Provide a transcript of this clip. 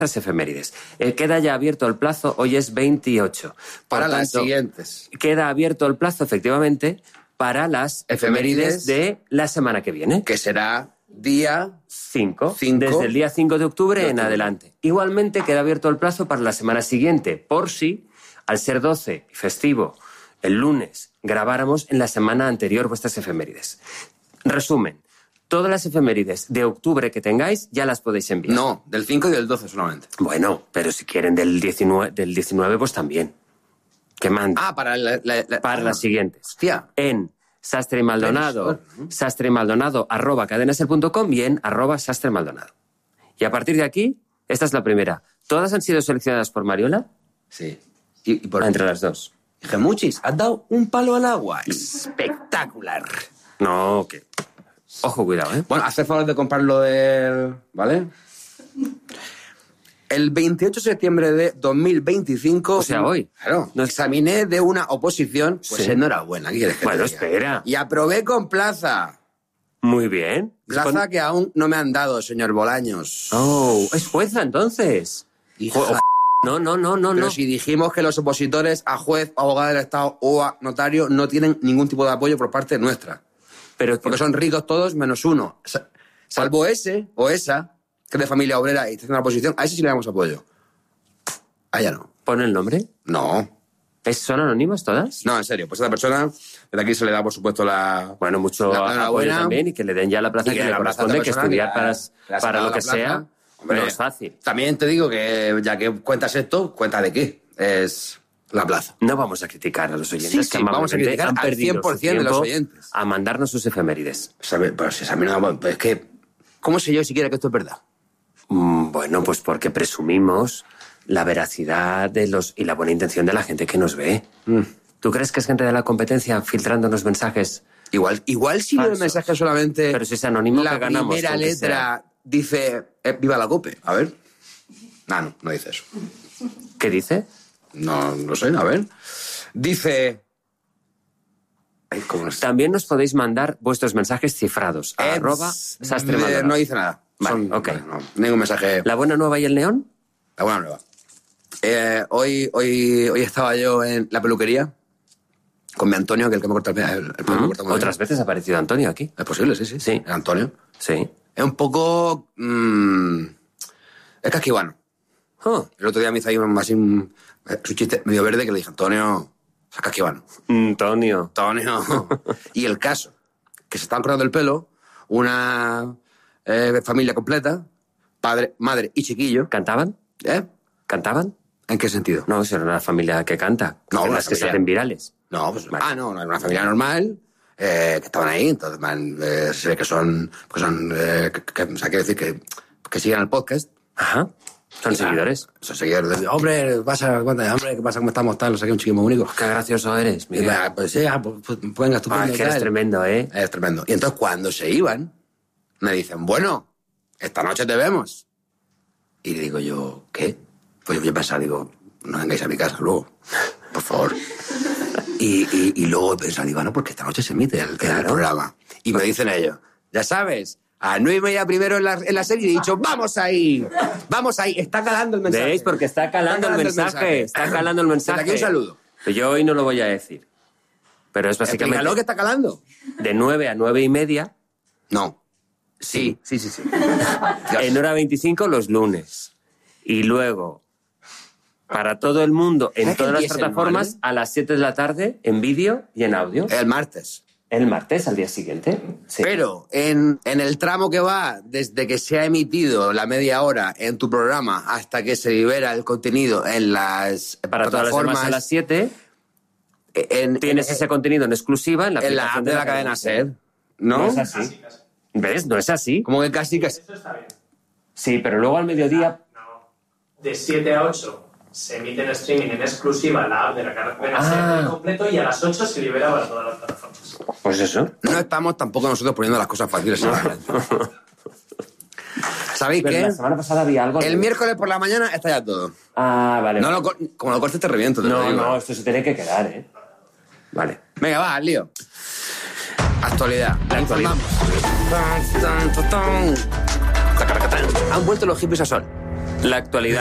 las efemérides. Queda ya abierto el plazo, hoy es 28. Para las siguientes. Queda abierto el plazo, efectivamente, para las efemérides de la semana que viene. Que será día 5. Desde el día 5 de octubre en adelante. Igualmente queda abierto el plazo para la semana siguiente, por si, al ser 12 y festivo, el lunes, grabáramos en la semana anterior vuestras efemérides. Resumen. Todas las efemérides de octubre que tengáis ya las podéis enviar. No, del 5 y del 12 solamente. Bueno, pero si quieren del 19 pues también. Que manden. Para las siguientes. Hostia. En Sastre y Maldonado, @cadenasel.com y en @sastremaldonado. Y a partir de aquí, esta es la primera. ¿Todas han sido seleccionadas por Mariola? Sí. ¿Y por entre las dos? Gemuchis, has dado un palo al agua. Espectacular. No, que... Ojo, cuidado, ¿eh? Bueno, haz favor de comprarlo del... ¿Vale? El 28 de septiembre de 2025... O sea, hoy. Claro. No examiné de una oposición. Pues sí. Enhorabuena. ¿Qué quieres que bueno, te diga? Espera. Y aprobé con plaza. Muy bien. Plaza que aún no me han dado, señor Bolaños. Oh, es jueza, entonces. No. Pero si dijimos que los opositores a juez, abogado del Estado o a notario no tienen ningún tipo de apoyo por parte nuestra. Porque son ricos todos menos uno. Salvo ese o esa, que es de familia obrera y está en la oposición, a ese sí le damos apoyo. A ella no. ¿Pone el nombre? No. ¿Son anónimas todas? No, en serio. Pues a esta persona, desde aquí se le da, por supuesto, mucho apoyo también y que le den ya la plaza que le corresponde, que estudiar para lo que sea, hombre, no es fácil. También te digo que, ya que cuentas esto, ¿cuenta de qué? Es... la plaza. No vamos a criticar a los oyentes. Sí, vamos a criticar al 100% de los oyentes. A mandarnos sus efemérides. Pero si a mí no... Es que... ¿Cómo sé yo siquiera que esto es verdad? Bueno, pues porque presumimos la veracidad y la buena intención de la gente que nos ve. ¿Tú crees que es gente de la competencia filtrándonos mensajes? Igual si el mensaje solamente... Pero si es anónimo, la que ganamos. La primera letra dice viva la COPE. A ver. No dice eso. ¿Qué dice? No sé, a ver. Dice... También nos podéis mandar vuestros mensajes cifrados a @sastremaldonado. No dice nada. Vale, ok. No, ningún mensaje. ¿La buena nueva y el león? La buena nueva. Hoy estaba yo en la peluquería con mi Antonio, que es el que me corta el pelo. Otras veces ha aparecido Antonio aquí. Es posible, sí. ¿El Antonio? Sí. Es un poco... es casquivano. El otro día me hizo ahí un chiste medio verde que le dije, Antonio, es casquivano. Antonio. Y el caso, que se estaban cortando el pelo, una familia completa, padre, madre y chiquillo. ¿Cantaban? ¿Cantaban? ¿En qué sentido? No, si era una familia que canta. No, las que se hacen virales. No, pues... Vale. No, era una familia normal... que estaban ahí, entonces sé que son o sea, quiero decir que sigan el podcast. Ajá. Son seguidores. Son seguidores. Hombre, ¿qué pasa? ¿Cómo estamos? Tal, no sé qué, un chico muy único. Qué gracioso eres, mira. Pues venga, estupendo. Que eres tremendo, ¿eh? Es tremendo. Y entonces cuando se iban, me dicen, bueno, esta noche te vemos. Y le digo yo, ¿qué? Pues yo pensaba, digo, no vengáis a mi casa luego, por favor. Y luego pensaba, digo, no, porque esta noche se emite el programa. Y me dicen ellos, ya sabes, a 9:30 primero en la serie he dicho, vamos ahí, está calando el mensaje. ¿Veis? Porque está calando el mensaje. Está calando el mensaje. Desde aquí un saludo. Yo hoy no lo voy a decir. Pero es básicamente... Explícalo que está calando. De 9 a 9:30. No. Sí. En hora 25 los lunes. Y luego... para todo el mundo, en todas las plataformas, a las 7 de la tarde, en vídeo y en audio. El martes. El martes, al día siguiente. Sí. Pero en el tramo que va desde que se ha emitido la media hora en tu programa hasta que se libera el contenido en las para plataformas... Para todas las demás a las 7, tienes ese contenido en exclusiva en la app de la cadena SER. No es así. ¿Ves? No es así. Como que casi... Eso está bien. Sí, pero luego al mediodía... No. De 7 a 8... se emite en streaming en exclusiva la app de la cadena SER completo y a las 8 se libera para todas las plataformas. Pues eso. No estamos tampoco nosotros poniendo las cosas fáciles. ¿Sabéis qué? La semana pasada había algo... El miércoles por la mañana está ya todo. Vale. No, como lo cortes te reviento. No, esto se tiene que quedar, ¿eh? Vale. Venga, va, al lío. Actualidad. La actualidad. Han vuelto los hippies a sol. La actualidad.